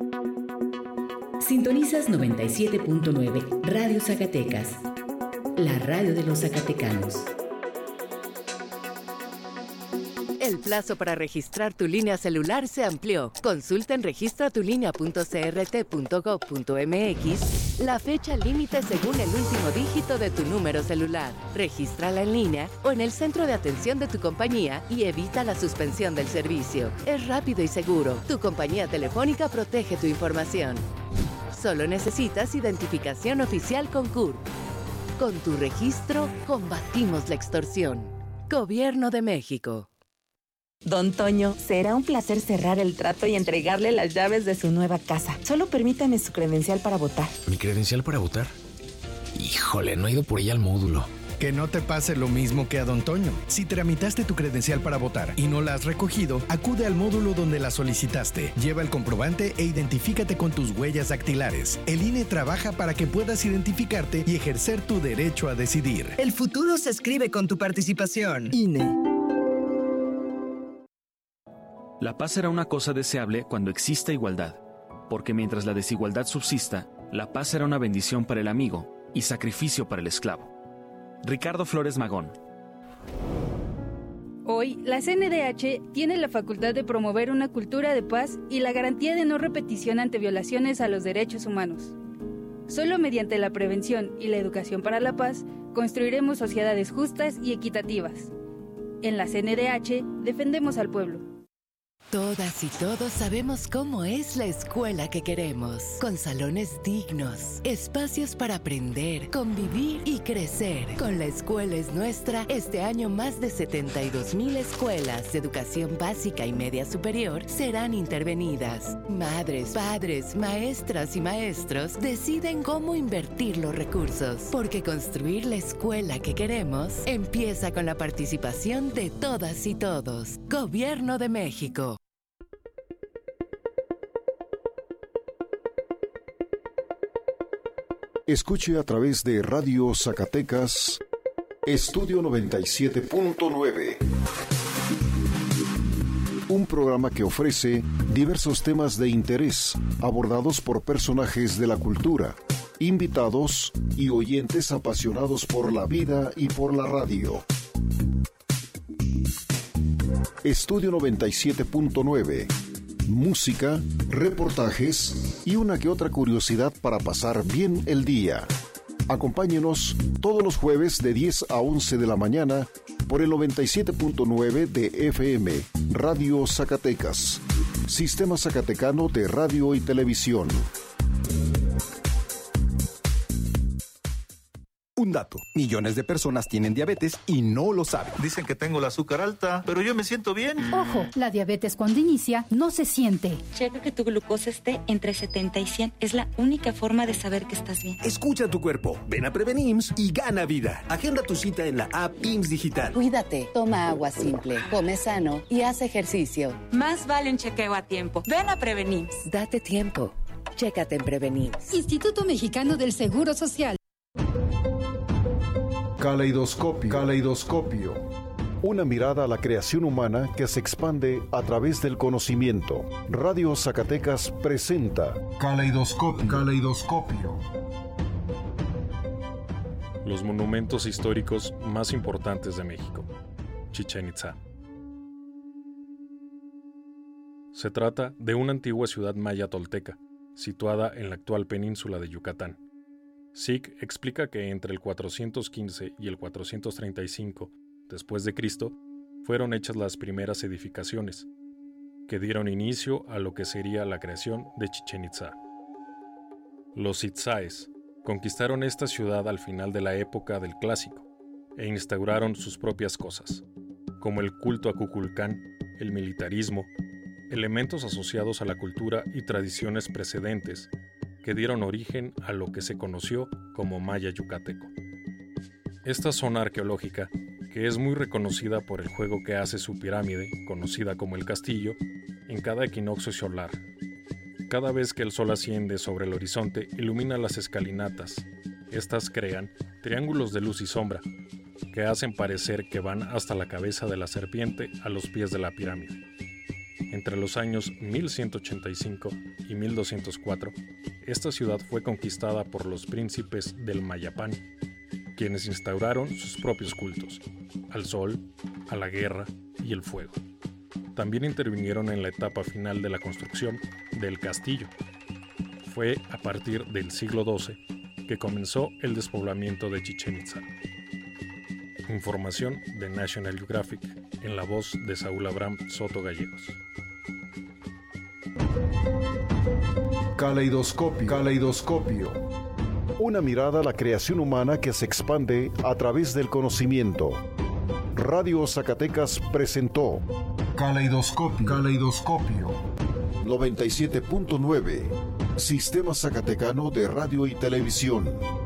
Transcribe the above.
Sintonizas 97.9 Radio Zacatecas, la radio de los zacatecanos. El plazo para registrar tu línea celular se amplió. Consulta en registratulinea.crt.gov.mx la fecha límite según el último dígito de tu número celular. Regístrala en línea o en el centro de atención de tu compañía y evita la suspensión del servicio. Es rápido y seguro. Tu compañía telefónica protege tu información. Solo necesitas identificación oficial con CURP. Con tu registro, combatimos la extorsión. Gobierno de México. Don Toño, será un placer cerrar el trato y entregarle las llaves de su nueva casa. Solo permítame su credencial para votar. ¿Mi credencial para votar? Híjole, no he ido por ella al módulo. Que no te pase lo mismo que a Don Toño. Si tramitaste tu credencial para votar y no la has recogido, acude al módulo donde la solicitaste. Lleva el comprobante e identifícate con tus huellas dactilares. El INE trabaja para que puedas identificarte y ejercer tu derecho a decidir. El futuro se escribe con tu participación. INE. La paz será una cosa deseable cuando exista igualdad, porque mientras la desigualdad subsista, la paz será una bendición para el amigo y sacrificio para el esclavo. Ricardo Flores Magón. Hoy, la CNDH tiene la facultad de promover una cultura de paz y la garantía de no repetición ante violaciones a los derechos humanos. Solo mediante la prevención y la educación para la paz, construiremos sociedades justas y equitativas. En la CNDH, defendemos al pueblo. Todas y todos sabemos cómo es la escuela que queremos, con salones dignos, espacios para aprender, convivir y crecer. Con La Escuela es Nuestra, este año más de 72,000 escuelas de educación básica y media superior serán intervenidas. Madres, padres, maestras y maestros deciden cómo invertir los recursos, porque construir la escuela que queremos empieza con la participación de todas y todos. Gobierno de México. Escuche a través de Radio Zacatecas, Estudio 97.9. Un programa que ofrece diversos temas de interés abordados por personajes de la cultura, invitados y oyentes apasionados por la vida y por la radio. Estudio 97.9. Música, reportajes y una que otra curiosidad para pasar bien el día. Acompáñenos todos los jueves de 10 a 11 de la mañana por el 97.9 de FM, Radio Zacatecas, Sistema Zacatecano de Radio y Televisión. Un dato: millones de personas tienen diabetes y no lo saben. Dicen que tengo el azúcar alta, pero yo me siento bien. Ojo, la diabetes cuando inicia no se siente. Checa que tu glucosa esté entre 70 y 100. Es la única forma de saber que estás bien. Escucha tu cuerpo, ven a Prevén IMSS y gana vida. Agenda tu cita en la app IMSS Digital. Cuídate, toma agua simple, come sano y haz ejercicio. Más vale un chequeo a tiempo. Ven a Prevén IMSS. Date tiempo. Chécate en Prevén IMSS. Instituto Mexicano del Seguro Social. Caleidoscopio. Una mirada a la creación humana que se expande a través del conocimiento. Radio Zacatecas presenta Caleidoscopio. Los monumentos históricos más importantes de México. Chichén Itzá. Se trata de una antigua ciudad maya tolteca, situada en la actual península de Yucatán. Sic explica que entre el 415 y el 435 después de Cristo fueron hechas las primeras edificaciones, que dieron inicio a lo que sería la creación de Chichén Itzá. Los itzáes conquistaron esta ciudad al final de la época del Clásico e instauraron sus propias cosas, como el culto a Kukulcán, el militarismo, elementos asociados a la cultura y tradiciones precedentes que dieron origen a lo que se conoció como Maya Yucateco. Esta zona arqueológica, que es muy reconocida por el juego que hace su pirámide, conocida como el Castillo, en cada equinoccio solar. Cada vez que el sol asciende sobre el horizonte, ilumina las escalinatas. Estas crean triángulos de luz y sombra, que hacen parecer que van hasta la cabeza de la serpiente a los pies de la pirámide. Entre los años 1185 y 1204, esta ciudad fue conquistada por los príncipes del Mayapán, quienes instauraron sus propios cultos, al sol, a la guerra y el fuego. También intervinieron en la etapa final de la construcción del castillo. Fue a partir del siglo XII que comenzó el despoblamiento de Chichén Itzá. Información de National Geographic, en la voz de Saúl Abraham Soto Gallegos. Caleidoscopio. Una mirada a la creación humana que se expande a través del conocimiento. Radio Zacatecas presentó Caleidoscopio. 97.9. Sistema Zacatecano de Radio y Televisión.